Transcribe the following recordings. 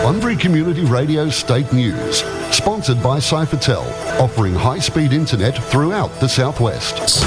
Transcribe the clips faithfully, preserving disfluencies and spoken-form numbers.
Bunbury Community Radio State News, sponsored by Cyphertel, offering high-speed internet throughout the southwest.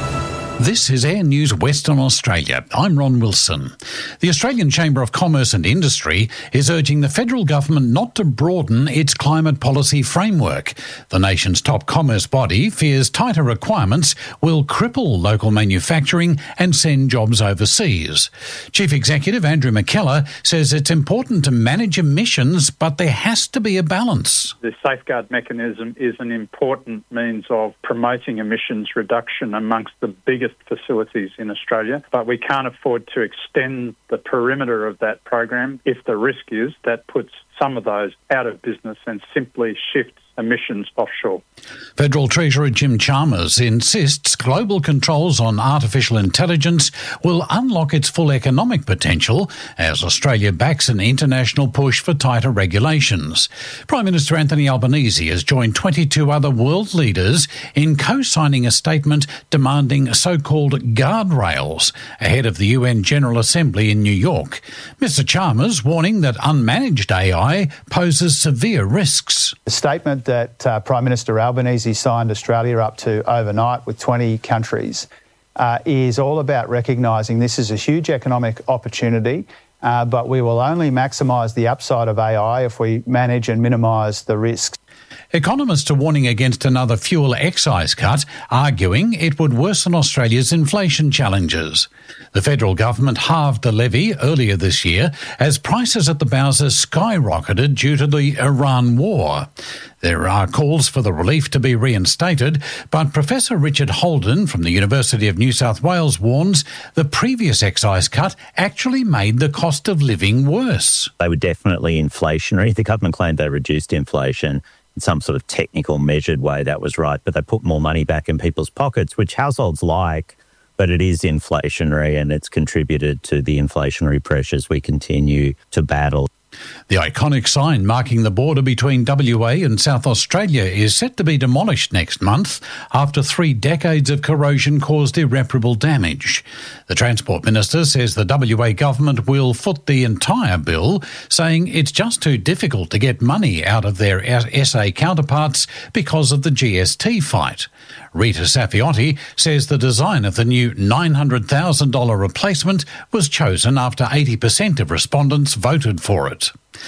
This is Air News Western Australia. I'm Ron Wilson. The Australian Chamber of Commerce and Industry is urging the federal government not to broaden its climate policy framework. The nation's top commerce body fears tighter requirements will cripple local manufacturing and send jobs overseas. Chief Executive Andrew McKellar says it's important to manage emissions, but there has to be a balance. The safeguard mechanism is an important means of promoting emissions reduction amongst the biggest facilities in Australia, but we can't afford to extend the perimeter of that program if the risk is that puts some of those out of business and simply shifts emissions offshore. Federal Treasurer Jim Chalmers insists global controls on artificial intelligence will unlock its full economic potential as Australia backs an international push for tighter regulations. Prime Minister Anthony Albanese has joined twenty-two other world leaders in co-signing a statement demanding so-called guardrails ahead of the U N General Assembly in New York. Mister Chalmers warning that unmanaged A I poses severe risks. The statement that uh, Prime Minister Albanese signed Australia up to overnight with twenty countries uh, is all about recognising this is a huge economic opportunity, uh, but we will only maximise the upside of A I if we manage and minimise the risks. Economists are warning against another fuel excise cut, arguing it would worsen Australia's inflation challenges. The federal government halved the levy earlier this year as prices at the bowser skyrocketed due to the Iran war. There are calls for the relief to be reinstated, but Professor Richard Holden from the University of New South Wales warns the previous excise cut actually made the cost of living worse. They were definitely inflationary. The government claimed they reduced inflation in some sort of technical measured way. That was right, but they put more money back in people's pockets, which households like, but it is inflationary and it's contributed to the inflationary pressures we continue to battle. The iconic sign marking the border between W A and South Australia is set to be demolished next month after three decades of corrosion caused irreparable damage. The Transport Minister says the W A government will foot the entire bill, saying it's just too difficult to get money out of their S A counterparts because of the G S T fight. Rita Safiotti says the design of the new nine hundred thousand dollars replacement was chosen after eighty percent of respondents voted for it.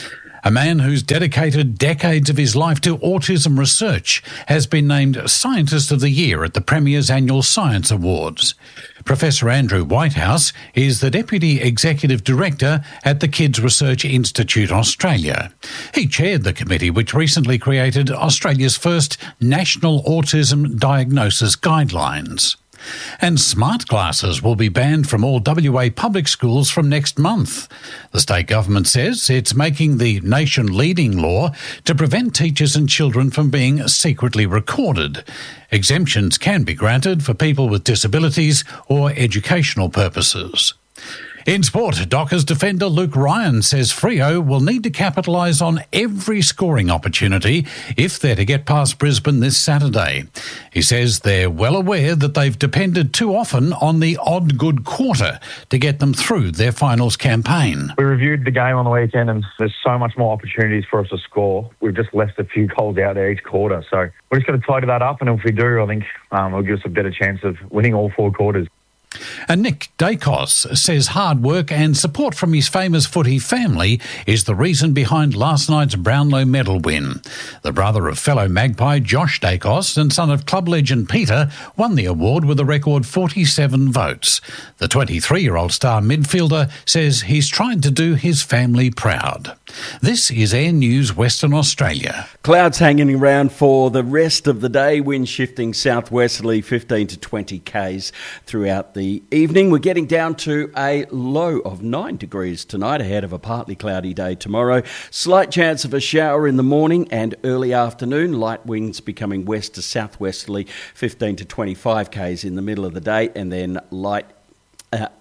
A man who's dedicated decades of his life to autism research has been named Scientist of the Year at the Premier's Annual Science Awards. Professor Andrew Whitehouse is the Deputy Executive Director at the Kids Research Institute Australia. He chaired the committee which recently created Australia's first National Autism Diagnosis Guidelines. And smart glasses will be banned from all W A public schools from next month. The state government says it's making the nation-leading law to prevent teachers and children from being secretly recorded. Exemptions can be granted for people with disabilities or educational purposes. In sport, Dockers defender Luke Ryan says Freo will need to capitalise on every scoring opportunity if they're to get past Brisbane this Saturday. He says they're well aware that they've depended too often on the odd good quarter to get them through their finals campaign. We reviewed the game on the weekend and there's so much more opportunities for us to score. We've just left a few goals out there each quarter. So we're just going to tidy that up, and if we do, I think um, it'll give us a better chance of winning all four quarters. And Nick Dacos says hard work and support from his famous footy family is the reason behind last night's Brownlow medal win. The brother of fellow Magpie Josh Dacos and son of club legend Peter won the award with a record forty-seven votes. The twenty-three-year-old star midfielder says he's trying to do his family proud. This is Air News Western Australia. Clouds hanging around for the rest of the day, wind shifting southwesterly fifteen to twenty kays throughout the evening. We're getting down to a low of nine degrees tonight ahead of a partly cloudy day tomorrow. Slight chance of a shower in the morning and early afternoon. Light winds becoming west to southwesterly fifteen to twenty-five kays in the middle of the day, and then light uh,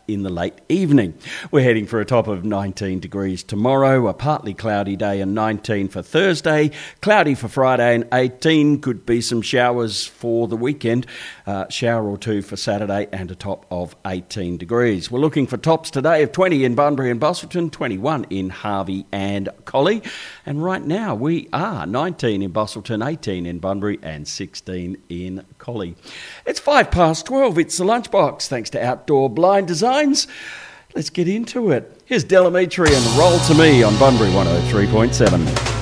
in the late evening. We're heading for a top of nineteen degrees tomorrow, a partly cloudy day, and nineteen for Thursday, cloudy for Friday and eighteen. Could be some showers for the weekend, uh, shower or two for Saturday, and a top of eighteen degrees. We're looking for tops today of twenty in Bunbury and Busselton, twenty-one in Harvey and Collie, and right now we are nineteen in Busselton, eighteen in Bunbury and sixteen in Collie. It's five past twelve. It's the Lunchbox, thanks to Outdoor Blind Designs. Let's get into it. Here's Delamitri and Roll to Me on Bunbury one oh three point seven.